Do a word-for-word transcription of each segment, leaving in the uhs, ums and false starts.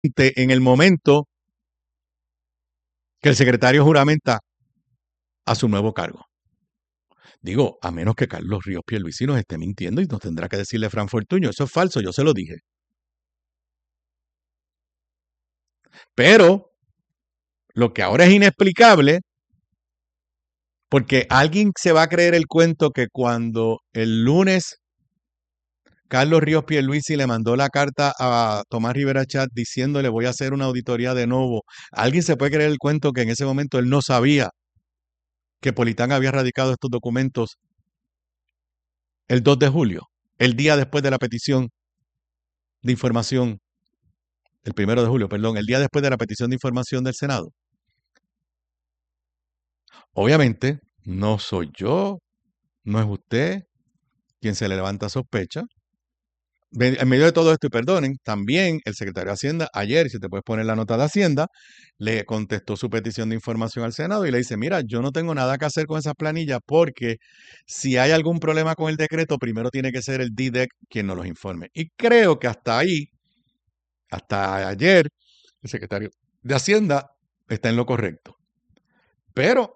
en el momento que el secretario juramenta a su nuevo cargo. Digo, a menos que Carlos Ríos Pierluisi nos esté mintiendo y nos tendrá que decirle Fran Fortuño, eso es falso, yo se lo dije. Pero lo que ahora es inexplicable, porque alguien se va a creer el cuento que cuando el lunes Carlos Ríos Pierluisi le mandó la carta a Tomás Rivera Chat diciéndole voy a hacer una auditoría de nuevo, alguien se puede creer el cuento que en ese momento él no sabía que Politán había radicado estos documentos el dos de julio, el día después de la petición de información, el primero de julio, perdón, el día después de la petición de información del Senado. Obviamente, no soy yo, no es usted quien se le levanta sospecha. En medio de todo esto, y perdonen, también el secretario de Hacienda, ayer, si te puedes poner la nota de Hacienda, le contestó su petición de información al Senado y le dice, mira, yo no tengo nada que hacer con esas planillas porque si hay algún problema con el decreto, primero tiene que ser el D D E C quien nos los informe. Y creo que hasta ahí, hasta ayer, el secretario de Hacienda está en lo correcto. Pero,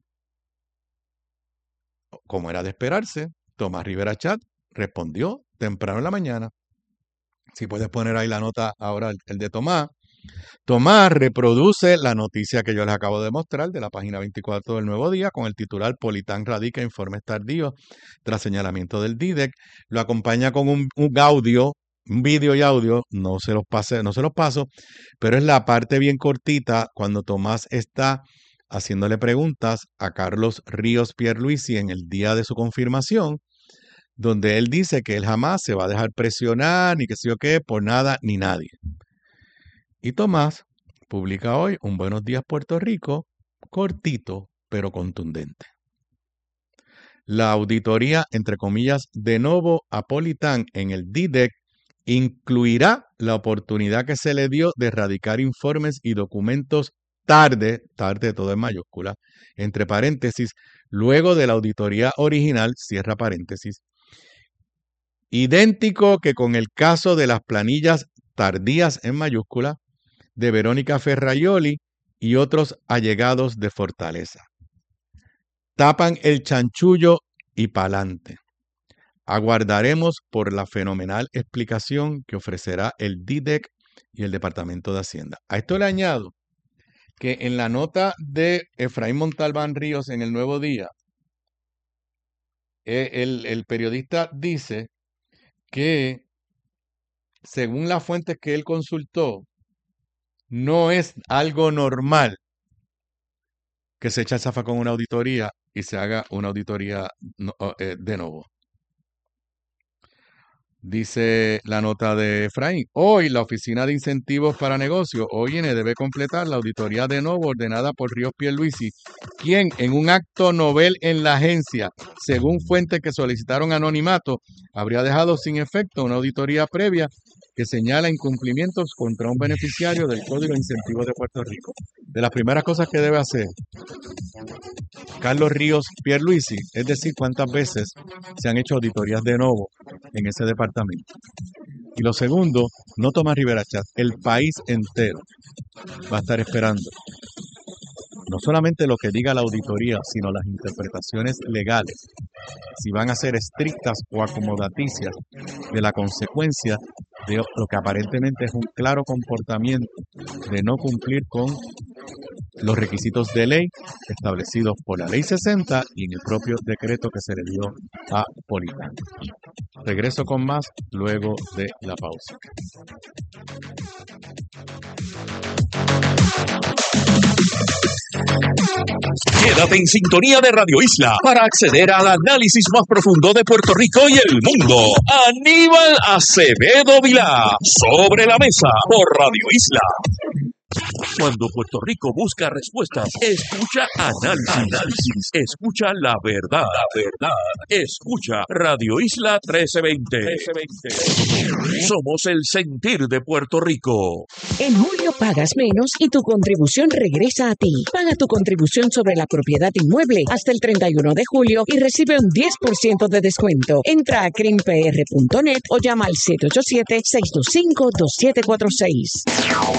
como era de esperarse, Tomás Rivera Chat respondió temprano en la mañana. Si puedes poner ahí la nota ahora, el, el de Tomás. Tomás reproduce la noticia que yo les acabo de mostrar de la página veinticuatro del Nuevo Día con el titular Politán radica informes tardíos tras señalamiento del D D E C. Lo acompaña con un, un audio, un vídeo y audio, no se los pase, no se los paso, pero es la parte bien cortita cuando Tomás está haciéndole preguntas a Carlos Ríos Pierluisi en el día de su confirmación, donde él dice que él jamás se va a dejar presionar, ni que sé yo qué, por nada ni nadie. Y Tomás publica hoy un Buenos Días Puerto Rico, cortito, pero contundente. La auditoría, entre comillas, de nuevo a Politán en el D D E C incluirá la oportunidad que se le dio de erradicar informes y documentos tarde, tarde todo en mayúscula, entre paréntesis, luego de la auditoría original, cierra paréntesis, idéntico que con el caso de las planillas tardías en mayúscula de Verónica Ferraioli y otros allegados de Fortaleza. Tapan el chanchullo y pa'lante. Aguardaremos por la fenomenal explicación que ofrecerá el D D E C y el Departamento de Hacienda. A esto le añado que en la nota de Efraín Montalbán Ríos en el Nuevo Día, el, el periodista dice que según las fuentes que él consultó, no es algo normal que se eche el zafacón una auditoría y se haga una auditoría no, eh, de nuevo. Dice la nota de Efraín, hoy la Oficina de Incentivos para Negocios, O I N, debe completar la auditoría de nuevo ordenada por Ríos Pierluisi, quien en un acto novel en la agencia, según fuentes que solicitaron anonimato, habría dejado sin efecto una auditoría previa que señala incumplimientos contra un beneficiario del Código de Incentivos de Puerto Rico. De las primeras cosas que debe hacer Carlos Ríos Pierluisi, es decir, cuántas veces se han hecho auditorías de nuevo en ese departamento. Y lo segundo, no Tomás Rivera Chat, el país entero va a estar esperando no solamente lo que diga la auditoría, sino las interpretaciones legales, si van a ser estrictas o acomodaticias de la consecuencia de lo que aparentemente es un claro comportamiento de no cumplir con los requisitos de ley establecidos por la Ley sesenta y en el propio decreto que se le dio a Politán. Regreso con más luego de la pausa. Quédate en sintonía de Radio Isla para acceder al análisis más profundo de Puerto Rico y el mundo. Aníbal Acevedo Vilá, Sobre la Mesa, por Radio Isla. Cuando Puerto Rico busca respuestas, escucha análisis. Análisis. Escucha la verdad. La verdad. Escucha Radio Isla trece veinte. Somos el sentir de Puerto Rico. En julio pagas menos y tu contribución regresa a ti. Paga tu contribución sobre la propiedad inmueble hasta el treinta y uno de julio y recibe un diez por ciento de descuento. Entra a crim p r punto net o llama al siete ocho siete, seis dos cinco, dos siete cuatro seis.